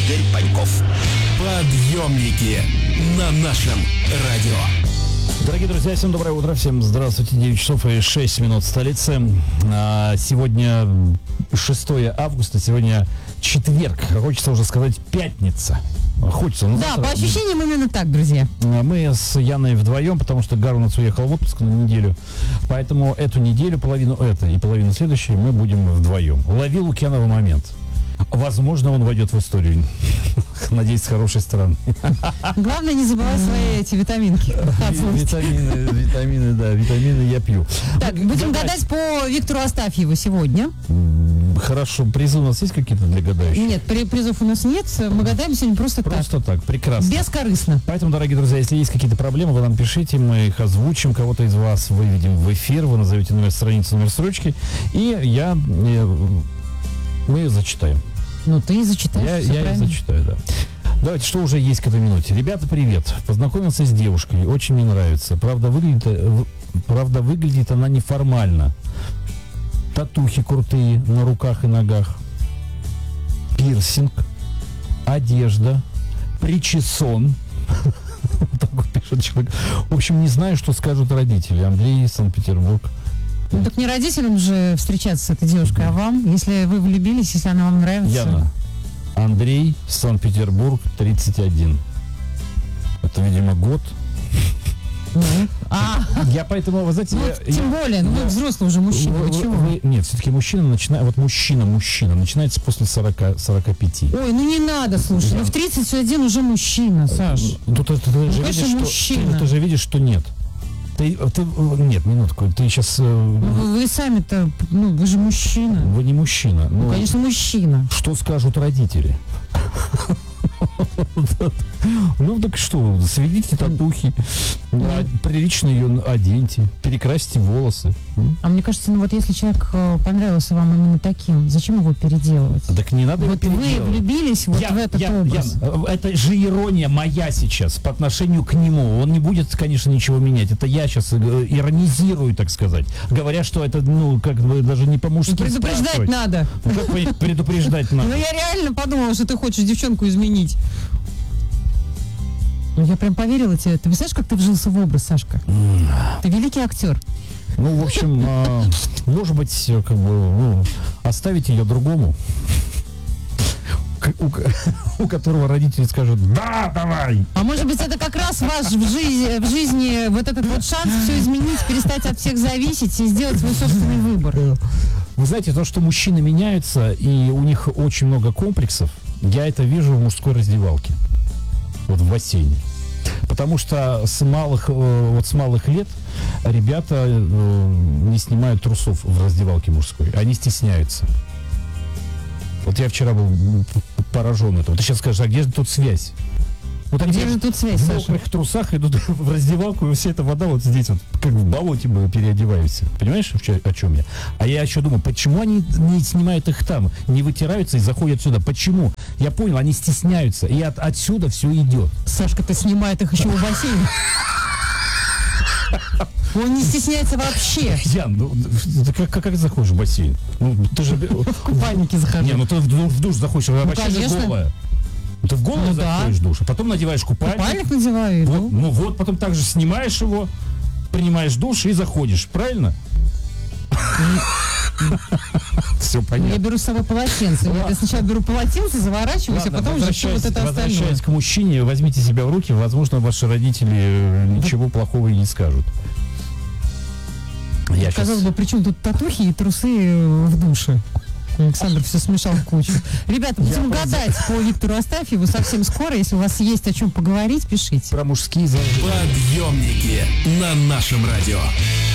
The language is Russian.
Игорь Паньков. Подъемники на нашем радио. Дорогие друзья, всем доброе утро, всем здравствуйте, 9 часов и 6 минут в столице. Сегодня 6 августа, сегодня четверг, хочется уже сказать пятница. Хочется. Да, завтра... по ощущениям именно так, друзья. Мы с Яной вдвоем, потому что Гарунец уехал в отпуск на неделю. Поэтому эту неделю, половину этой и половину следующей мы будем вдвоем. Лови Лукьянова момент. Возможно, он войдет в историю. Надеюсь, с хорошей стороны. Главное, не забывай свои эти витаминки. Витамины я пью. Так, будем гадать по Виктору Астафьеву сегодня. Хорошо. Призы у нас есть какие-то для гадающих? Нет, призов у нас нет. Мы гадаем сегодня просто так. Просто так, прекрасно. Бескорыстно. Поэтому, дорогие друзья, если есть какие-то проблемы, вы нам пишите, мы их озвучим, кого-то из вас выведем в эфир, вы назовете номер страницы, номер строчки, и мы ее зачитаем. Ну, ты и зачитаешь. Я и зачитаю, да. Давайте, что уже есть к этой минуте. Ребята, привет. Познакомился с девушкой, очень мне нравится. Правда, выглядит она неформально. Татухи крутые на руках и ногах. Пирсинг. Одежда. Причесон. Так вот пишет человек. В общем, не знаю, что скажут родители. Андрей, Санкт-Петербург. Ну, так не родителям же встречаться с этой девушкой, а вам, если вы влюбились, если она вам нравится. Яна. Андрей, Санкт-Петербург, 31. Это, видимо, год. Я поэтому, вы знаете... Тем более, вы взрослый уже мужчина, вы чего? Нет, все-таки мужчина начинается после 45. Ой, ну не надо, слушай, ну в 31 уже мужчина, Саш. Ты же видишь, что нет. Нет, минутку, ты сейчас... Вы сами-то, вы же мужчина. Вы не мужчина. Ну, конечно, мужчина. Что скажут родители? Ну, так что, сведите татухи, прилично ее оденьте, перекрасьте волосы. А мне кажется, вот если человек понравился вам именно таким, зачем его переделывать? Так не надо его переделывать. Вы влюбились в этот образ. Это же ирония моя сейчас по отношению к нему. Он не будет, конечно, ничего менять. Это я сейчас иронизирую, так сказать. Говоря, что это, как бы даже не по-мужски. Предупреждать надо. Предупреждать надо. Ну, я реально подумала, что ты хочешь девчонку изменить. Я прям поверила тебе. Ты представляешь, как ты вжился в образ, Сашка? Ты великий актер. Ну, в общем, может быть, оставить ее другому, у которого родители скажут: да, давай. А может быть, это как раз ваш в жизни вот этот вот шанс все изменить, перестать от всех зависеть и сделать свой собственный выбор. Вы знаете, то, что мужчины меняются, и у них очень много комплексов, я это вижу в мужской раздевалке. Вот в бассейне. Потому что с малых лет ребята не снимают трусов в раздевалке мужской. Они стесняются. Вот я вчера был поражен этого. Ты сейчас скажешь, а где же тут связь? Вот где же тут связь, Саша? В мокрых трусах идут в раздевалку, и вся эта вода вот здесь вот, как в болоте мы переодеваемся. Понимаешь, о чем я? А я еще думаю, почему они не снимают их там, не вытираются и заходят сюда? Почему? Я понял, они стесняются, и отсюда все идет. Сашка-то снимает их еще в бассейне. Он не стесняется вообще. Ян, как заходишь в бассейн? Ты же... В купальнике захожу. Не, ты в душ заходишь, вообще же голая. Ты в голову заходишь в душ, а потом надеваешь купальник. Купальник надеваю, вот, потом также снимаешь его, принимаешь душ и заходишь, правильно? Все понятно. Я беру с собой полотенце. Я сначала беру полотенце, заворачиваюсь, а потом уже все вот это остальное. Возвращаясь к мужчине, возьмите себя в руки, возможно, ваши родители ничего плохого и не скажут. Казалось бы, при чем тут татухи и трусы в душе? Александр все смешал в кучу. Ребята, будем гадать по Виктору Астафьеву совсем скоро. Если у вас есть о чем поговорить, пишите. Про мужские зажимы. Подъемники на нашем радио.